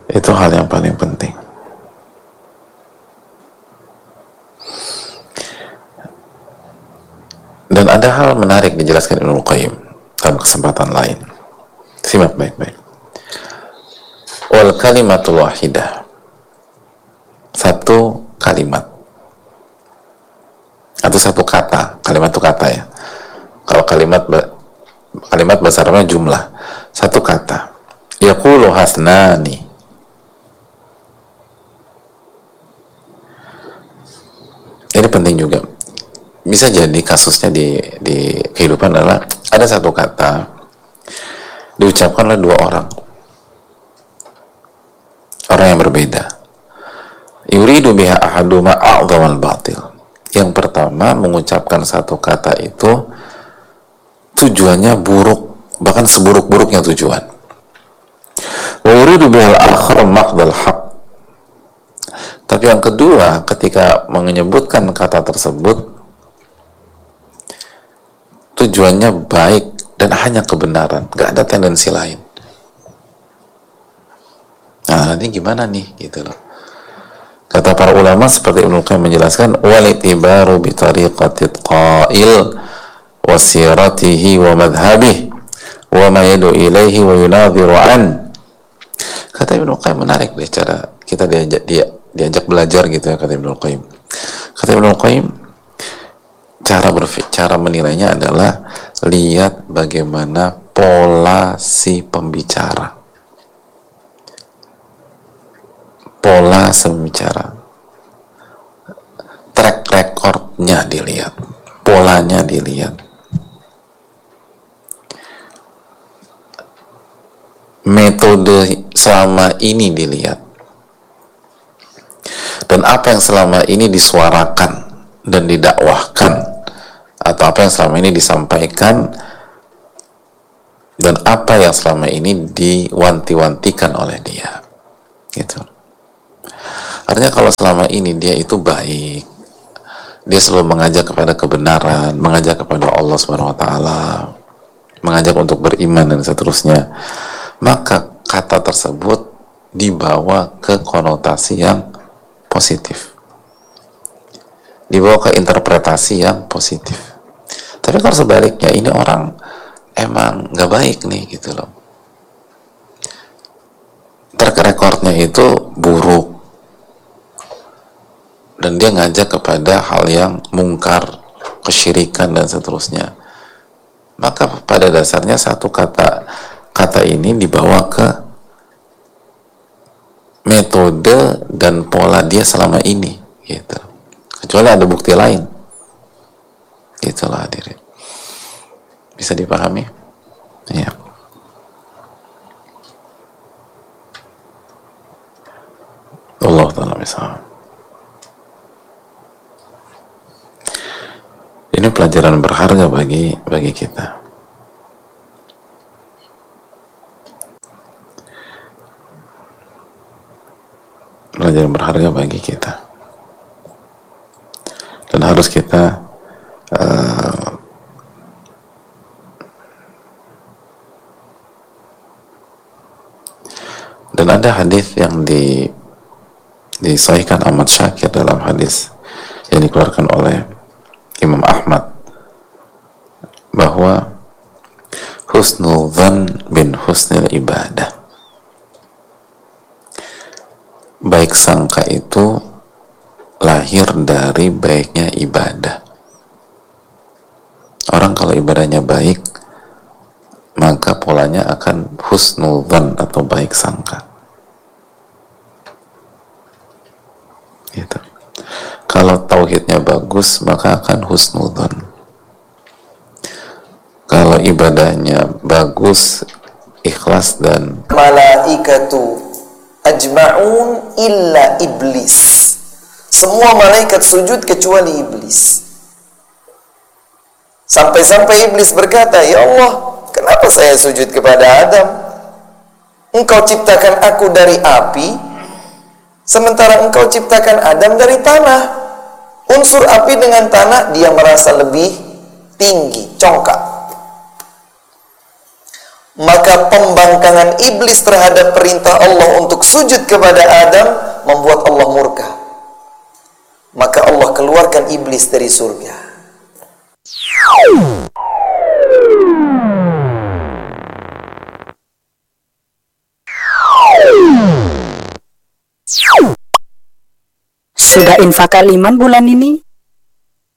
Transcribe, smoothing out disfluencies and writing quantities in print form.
Itu hal yang paling penting. Dan ada hal menarik dijelaskan Ibnu Qayyim dalam kesempatan lain. Simak baik-baik. Wal kalimatul wahidah, satu kalimat atau satu kata. Kalimat itu kata ya. Kalau kalimat bahasa Arabnya jumlah. Satu kata. Yaqulu hasnani. Ini penting juga. Bisa jadi kasusnya di kehidupan adalah ada satu kata diucapkan oleh dua orang yang berbeda. Yuridu biha ahaduma a'dhamal batil. Yang pertama mengucapkan satu kata itu tujuannya buruk, bahkan seburuk-buruknya tujuan. Wa yuridu biha al-akhar maqdal haq. Tapi yang kedua, ketika menyebutkan kata tersebut tujuannya baik dan hanya kebenaran, gak ada tendensi lain. Nah, nanti gimana nih, gitu loh. Kata para ulama seperti Ibnu Qayyim menjelaskan, walitibaru bi tariqatit qail wa siratihi wa madhhabihi wa ma yadu ilaihi wa yunadhiru an. Kata Ibnu Qayyim menarik deh cara kita diajak belajar gitu ya, kata Ibnu Qayyim. Kata Ibnu Qayyim, cara menilainya adalah lihat bagaimana pola si pembicara, track recordnya dilihat, polanya dilihat, metode selama ini dilihat, dan apa yang selama ini disuarakan dan didakwahkan, atau apa yang selama ini disampaikan, dan apa yang selama ini diwanti-wantikan oleh dia, gitu. Artinya kalau selama ini dia itu baik, dia selalu mengajak kepada kebenaran, mengajak kepada Allah Subhanahu wa taala, mengajak untuk beriman dan seterusnya, maka kata tersebut dibawa ke konotasi yang positif, dibawa ke interpretasi yang positif. Tapi kalau sebaliknya, ini orang emang gak baik nih, gitu loh, track recordnya itu buruk, dan dia ngajak kepada hal yang mungkar, kesyirikan dan seterusnya, maka pada dasarnya satu kata ini dibawa ke metode dan pola dia selama ini, gitu. Kecuali ada bukti lain, itulah hadirin. Bisa dipahami? Ya. Allah Ta'ala misalnya. Ini pelajaran berharga bagi kita. Pelajaran berharga bagi kita. Dan harus kita dan ada hadis yang disahihkan Ahmad Syakir dalam hadis yang dikeluarkan oleh Imam Ahmad, bahwa husnul dzan bin husnil ibadah, baik sangka itu lahir dari baiknya ibadah. Orang kalau ibadahnya baik, maka polanya akan husnul dzan atau baik sangka, gitu. Kalau tauhidnya bagus, maka akan husnul dzan. Kalau ibadahnya bagus, ikhlas, dan malaikatu ajma'un illa iblis, semua malaikat sujud kecuali iblis. Sampai-sampai iblis berkata, ya Allah, kenapa saya sujud kepada Adam? Engkau ciptakan aku dari api, sementara engkau ciptakan Adam dari tanah. Unsur api dengan tanah dia merasa lebih tinggi, congkak. Maka pembangkangan iblis terhadap perintah Allah untuk sujud kepada Adam membuat Allah murka. Maka Allah keluarkan iblis dari surga. Sudah infak Iman bulan ini?